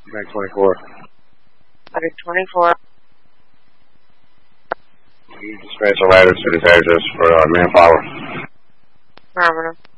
Mag 24. Mag 24. You dispatch a ladder to this address for manpower. Affirmative.